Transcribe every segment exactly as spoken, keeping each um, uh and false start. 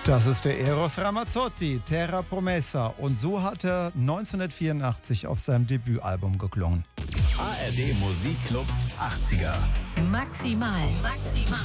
Das ist der Eros Ramazzotti, Terra Promessa. Und so hat er neunzehnhundertvierundachtzig auf seinem Debütalbum geklungen. A R D Musikclub achtziger. Maximal, maximal.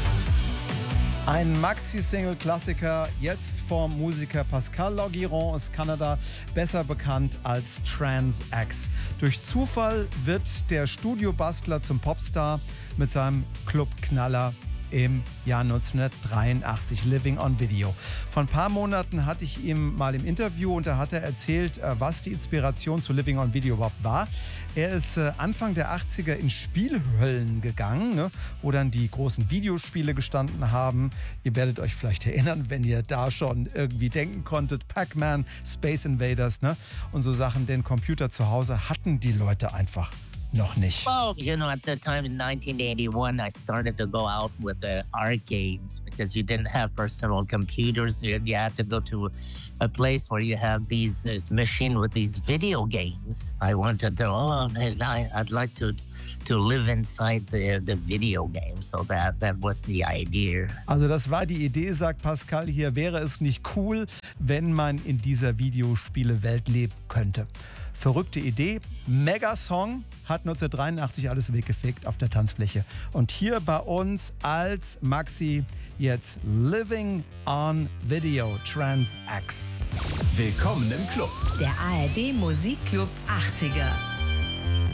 Ein Maxi-Single-Klassiker, jetzt vom Musiker Pascal Laugiron aus Kanada, besser bekannt als Trans-X. Durch Zufall wird der Studiobastler zum Popstar mit seinem Clubknaller im Jahr neunzehnhundertdreiundachtzig, Living on Video. Vor ein paar Monaten hatte ich ihm mal im Interview und da hat er erzählt, was die Inspiration zu Living on Video überhaupt war. Er ist Anfang der achtziger in Spielhöllen gegangen, ne, wo dann die großen Videospiele gestanden haben. Ihr werdet euch vielleicht erinnern, wenn ihr da schon irgendwie denken konntet, Pac-Man, Space Invaders, ne, und so Sachen, denn Computer zu Hause hatten die Leute einfach noch nicht. Well, you know, at the time in nineteen eighty-one, I started to go out with the arcades because you didn't have personal computers. You, you had to go to a place where you have these uh, machine with these video games. I wanted to, oh, I, I'd like to to live inside the the video game. So that that was the idea. Also das war die Idee, sagt Pascal hier. Wäre es nicht cool, wenn man in dieser Videospielewelt leben könnte? Verrückte Idee, Megasong, hat neunzehnhundertdreiundachtzig alles weggefegt auf der Tanzfläche. Und hier bei uns als Maxi jetzt Living on Video, Trans-X. Willkommen im Club. Der A R D Musikclub achtziger.